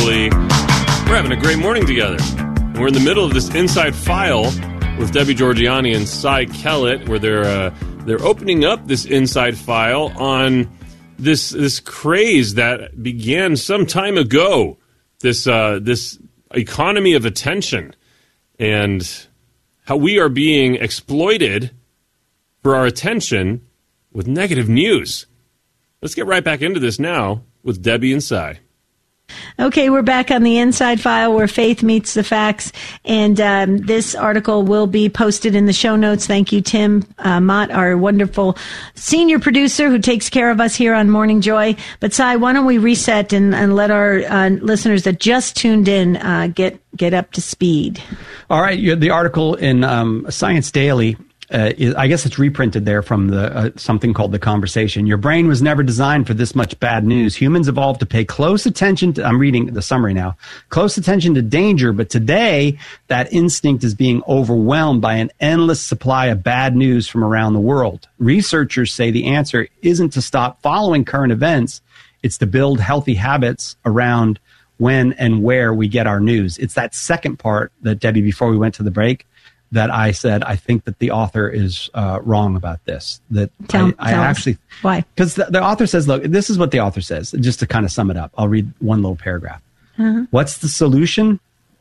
hopefully we're having a great morning together. And we're in the middle of this Inside File with Debbie Georgianni and Cy Kellett, where they're opening up this Inside File on this craze that began some time ago. This economy of attention and how we are being exploited for our attention with negative news. Let's get right back into this now with Debbie and Cy. Okay, we're back on the Inside File where faith meets the facts, and this article will be posted in the show notes. Thank you, Tim Mott, our wonderful senior producer who takes care of us here on Morning Joy. But Cy, why don't we reset and let our listeners that just tuned in get up to speed? All right, the article in Science Daily. I guess it's reprinted there from the something called The Conversation. Your brain was never designed for this much bad news. Humans evolved to pay close attention to, I'm reading the summary now, close attention to danger, but today that instinct is being overwhelmed by an endless supply of bad news from around the world. Researchers say the answer isn't to stop following current events, it's to build healthy habits around when and where we get our news. It's that second part that, Debbie, before we went to the break, that I said, I think that the author is wrong about this. That Tell actually, us. Why? Because the author says, look, this is what the author says, just to kind of sum it up. I'll read one little paragraph. What's the solution?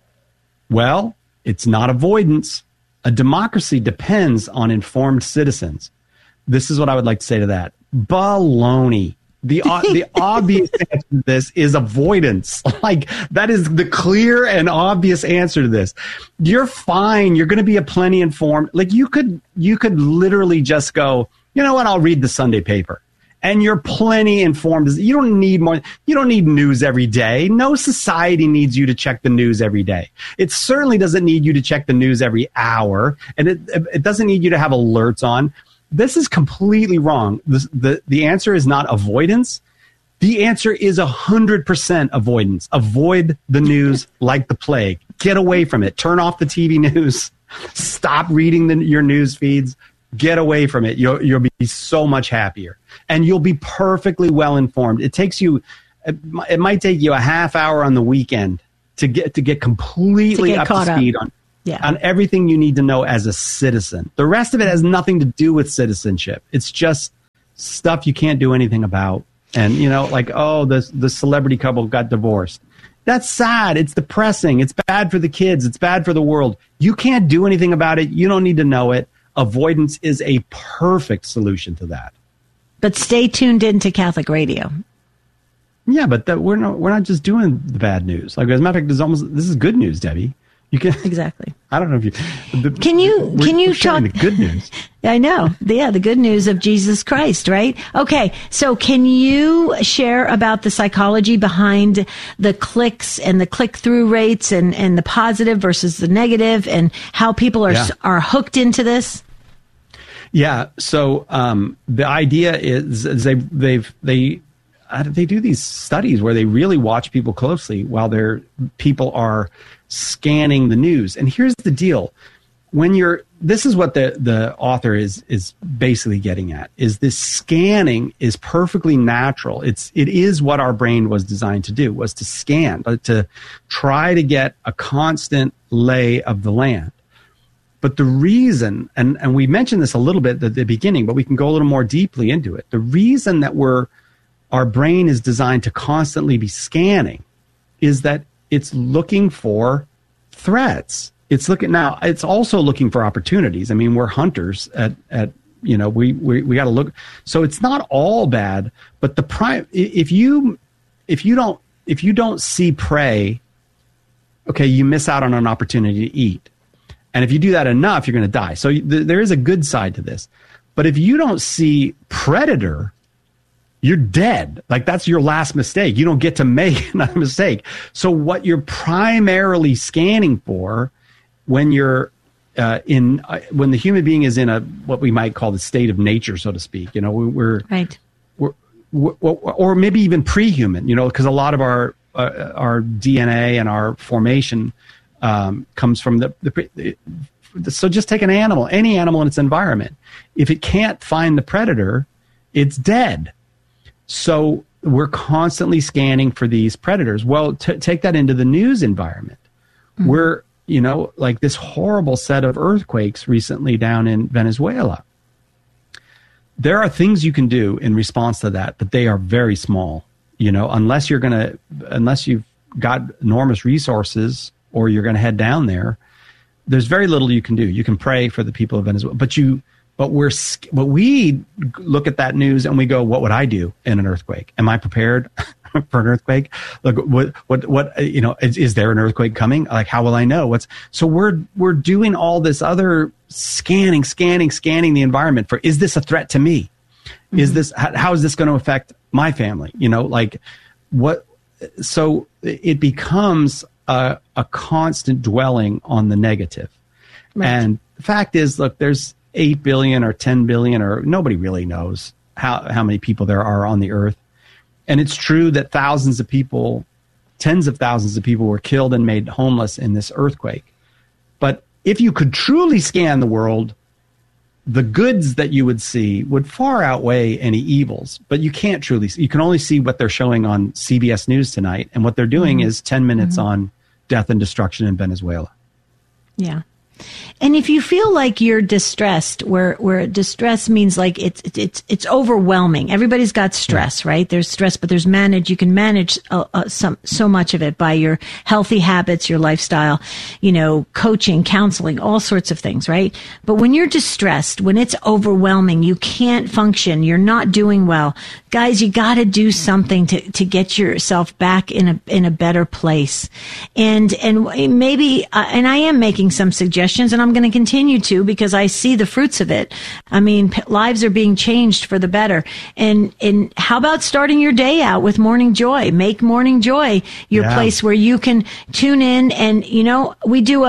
Well, it's not avoidance. A democracy depends on informed citizens. This is what I would like to say to that. Baloney. The obvious answer to this is avoidance. Like, that is the clear and obvious answer to this. You're fine. You're going to be plenty informed. Like, you could literally just go, you know what? I'll read the Sunday paper. And you're plenty informed. You don't need more. You don't need news every day. No society needs you to check the news every day. It certainly doesn't need you to check the news every hour. And it doesn't need you to have alerts on. This is completely wrong. The answer is not avoidance. The answer is 100% avoidance. Avoid the news like the plague. Get away from it. Turn off the TV news. Stop reading your news feeds. Get away from it. You'll be so much happier. And you'll be perfectly well informed. It might take you a half hour on the weekend to get completely up to speed on everything you need to know as a citizen. The rest of it has nothing to do with citizenship. It's just stuff you can't do anything about. And, the celebrity couple got divorced. That's sad. It's depressing. It's bad for the kids. It's bad for the world. You can't do anything about it. You don't need to know it. Avoidance is a perfect solution to that. But stay tuned into Catholic radio. Yeah, but we're not just doing the bad news. Like, as a matter of fact, this is good news, Debbie. You can exactly. I don't know if you can you talk the good news. I know. The good news of Jesus Christ, right? Okay. So can you share about the psychology behind the clicks and the click-through rates and the positive versus the negative and how people are hooked into this? Yeah. So the idea is they do these studies where they really watch people closely while people are scanning the news. And here's the deal. This is what the author is basically getting at, is this scanning is perfectly natural. It is what our brain was designed to do, was to scan, to try to get a constant lay of the land. But the reason, and we mentioned this a little bit at the beginning, but we can go a little more deeply into it. The reason that our brain is designed to constantly be scanning is that it's looking for threats. It's also looking for opportunities. I mean, we're hunters we got to look. So it's not all bad, but if you don't see prey, okay, you miss out on an opportunity to eat. And if you do that enough, you're going to die. So there is a good side to this. But if you don't see predator, you're dead. Like, that's your last mistake. You don't get to make another mistake. So what you're primarily scanning for when you're when the human being is in what we might call the state of nature, so to speak, we're right. Or maybe even pre-human, because a lot of our DNA and our formation comes from so just take any animal in its environment. If it can't find the predator, it's dead. So we're constantly scanning for these predators. Well, take that into the news environment. Mm-hmm. We're, like this horrible set of earthquakes recently down in Venezuela. There are things you can do in response to that, but they are very small. Unless you've got enormous resources or you're going to head down there, there's very little you can do. You can pray for the people of Venezuela, but we look at that news and we go, what would I do in an earthquake? Am I prepared for an earthquake? Look, what is there an earthquake coming? Like, how will I know? So we're doing all this other scanning the environment for, is this a threat to me? Mm-hmm. How is this going to affect my family? So it becomes a constant dwelling on the negative. Right. And the fact is, look, there's 8 billion or 10 billion, or nobody really knows how many people there are on the earth. And it's true that thousands of people, tens of thousands of people were killed and made homeless in this earthquake. But if you could truly scan the world, the goods that you would see would far outweigh any evils. But you can't truly see. You can only see what they're showing on CBS News tonight. And what they're doing is 10 minutes on death and destruction in Venezuela. Yeah. And if you feel like you're distressed, where distress means like it's overwhelming. Everybody's got stress, right? There's stress, but there's manage. You can manage so much of it by your healthy habits, your lifestyle, coaching, counseling, all sorts of things, right? But when you're distressed, when it's overwhelming, you can't function. You're not doing well. Guys, you got to do something to get yourself back in a better place. And maybe, and I am making some suggestions, and I'm going to continue to, because I see the fruits of it. I mean, lives are being changed for the better. And how about starting your day out with Morning Joy? Make Morning Joy your place where you can tune in. And, we do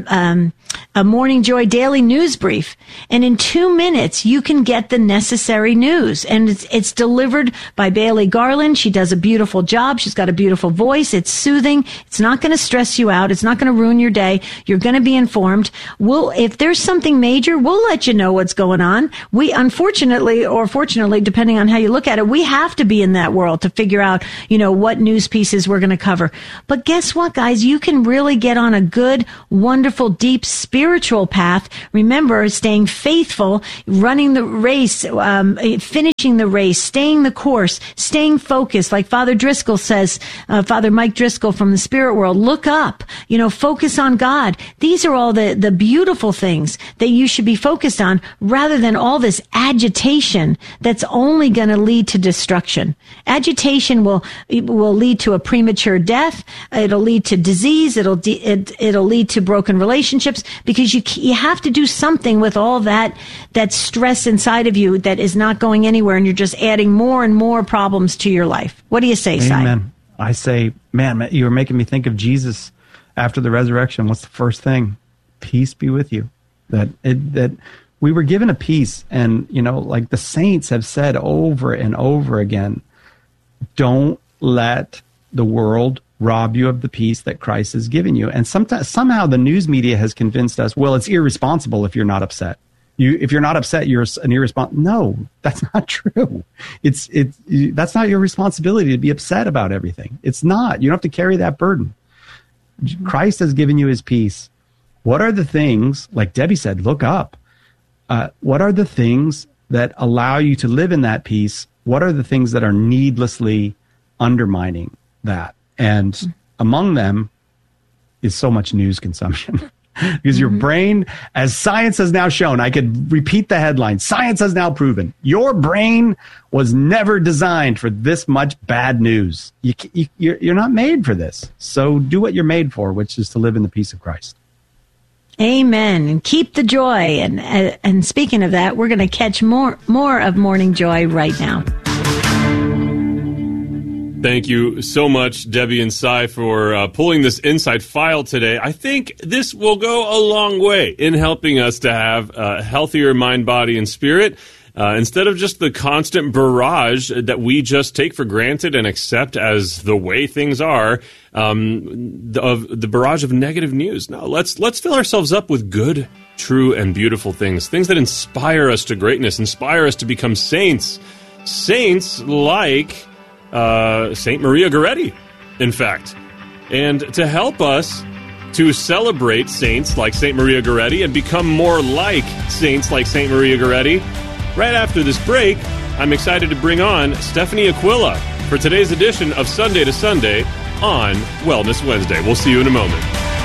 a Morning Joy daily news brief. And in 2 minutes, you can get the necessary news. And it's delivered by Bailey Garland. She does a beautiful job. She's got a beautiful voice. It's soothing. It's not going to stress you out. It's not going to ruin your day. You're going to be informed. If there's something major, we'll let you know what's going on. We, unfortunately or fortunately, depending on how you look at it, we have to be in that world to figure out, what news pieces we're going to cover. But guess what, guys? You can really get on a good, wonderful, deep spiritual path. Remember, staying faithful, running the race, finishing the race, staying the course, staying focused. Like Father Driscoll says, Father Mike Driscoll from the Spirit World, look up, focus on God. These are all the beautiful things that you should be focused on, rather than all this agitation that's only going to lead to destruction. Agitation will lead to a premature death. It'll lead to disease. It'll lead to broken relationships, because you have to do something with all that stress inside of you that is not going anywhere, and you're just adding more and more problems to your life. What do you say, Si? Amen. I say, man, you were making me think of Jesus after the resurrection. What's the first thing? Peace be with you. That we were given a peace, and like the saints have said over and over again, don't let the world rob you of the peace that Christ has given you. And somehow the news media has convinced us, well, it's irresponsible if you're not upset. If you're not upset, you're an irresponsible. No, that's not true. That's not your responsibility to be upset about everything. It's not. You don't have to carry that burden. Christ has given you his peace. What are the things, like Debbie said, look up. What are the things that allow you to live in that peace? What are the things that are needlessly undermining that? And among them is so much news consumption. Because your brain, as science has now shown, I could repeat the headline, science has now proven, your brain was never designed for this much bad news. You're not made for this. So do what you're made for, which is to live in the peace of Christ. Amen. And keep the joy. And speaking of that, we're going to catch more of Morning Joy right now. Thank you so much, Debbie and Si, for pulling this inside file today. I think this will go a long way in helping us to have a healthier mind, body, and spirit. Instead of just the constant barrage that we just take for granted and accept as the way things are, of the barrage of negative news. No, let's fill ourselves up with good, true, and beautiful things that inspire us to greatness, inspire us to become saints like Saint Maria Goretti, in fact. And to help us to celebrate saints like Saint Maria Goretti and become more like saints like Saint Maria Goretti, right after this break, I'm excited to bring on Stephanie Aquila for today's edition of Sunday to Sunday on Wellness Wednesday. We'll see you in a moment.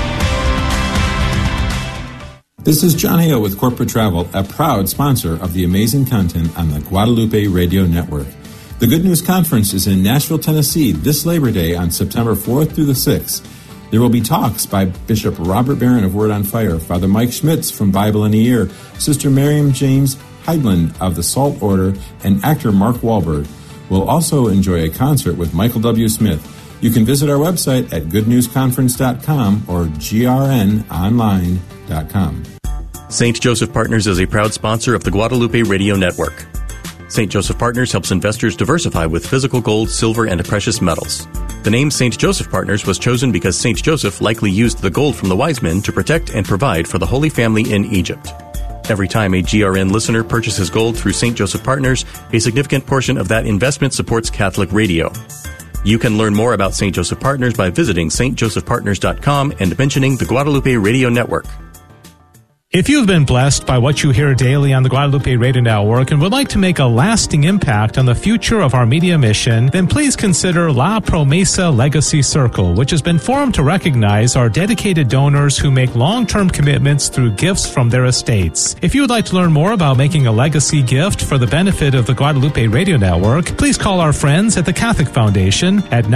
This is John Hale with Corporate Travel, a proud sponsor of the amazing content on the Guadalupe Radio Network. The Good News Conference is in Nashville, Tennessee this Labor Day on September 4th through the 6th. There will be talks by Bishop Robert Barron of Word on Fire, Father Mike Schmitz from Bible in a Year, Sister Miriam James Heidland of the Salt Order, and actor Mark Wahlberg. We'll also enjoy a concert with Michael W. Smith. You can visit our website at goodnewsconference.com or grnonline.com. St. Joseph Partners is a proud sponsor of the Guadalupe Radio Network. St. Joseph Partners helps investors diversify with physical gold, silver, and precious metals. The name St. Joseph Partners was chosen because St. Joseph likely used the gold from the wise men to protect and provide for the Holy Family in Egypt. Every time a GRN listener purchases gold through St. Joseph Partners, a significant portion of that investment supports Catholic radio. You can learn more about St. Joseph Partners by visiting stjosephpartners.com and mentioning the Guadalupe Radio Network. If you've been blessed by what you hear daily on the Guadalupe Radio Network and would like to make a lasting impact on the future of our media mission, then please consider La Promesa Legacy Circle, which has been formed to recognize our dedicated donors who make long-term commitments through gifts from their estates. If you would like to learn more about making a legacy gift for the benefit of the Guadalupe Radio Network, please call our friends at the Catholic Foundation at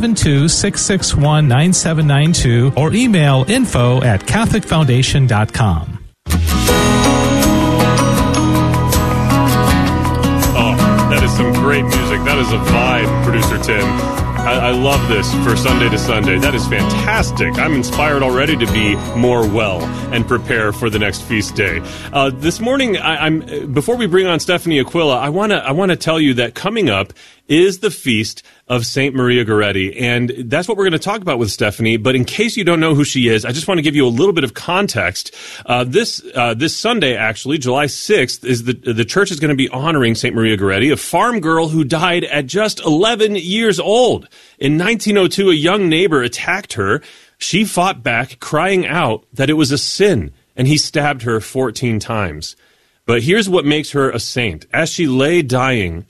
972-661-9792 or email info@catholicfoundation.com. That is some great music. That is a vibe, Producer Tim. I love this for Sunday to Sunday. That is fantastic. I'm inspired already to be more well and prepare for the next feast day. This morning, before we bring on Stephanie Aquila, I want to tell you that coming up is the feast of Saint Maria Goretti, and that's what we're going to talk about with Stephanie. But in case you don't know who she is, I just want to give you a little bit of context. This Sunday, actually, July 6th, is the church is going to be honoring Saint Maria Goretti, a farm girl who died at just 11 years old. In 1902, a young neighbor attacked her. She fought back, crying out that it was a sin, and he stabbed her 14 times. But here's what makes her a saint. As she lay dying,